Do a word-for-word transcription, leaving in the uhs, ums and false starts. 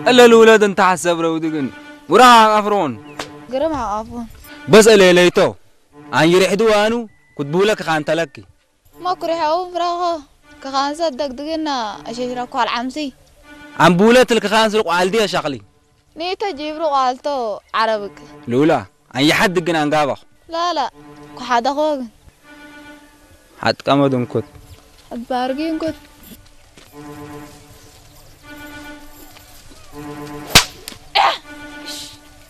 الا الولاد انت حسب رودقن وراها افرون قرمها افون بس اللي ليتو عن يرحدو انو كتبولك خان تلكي ما كرهوا فراغه كخان صدق دقنا اشيرك على العمسي عن بولات لك خان سلق والدي شغلي نيتا جيبرو قالتو عربك لولا عن يحد قنا نقابخ لا لا كحدا خوغ حد كما دون كت حد بارقين كت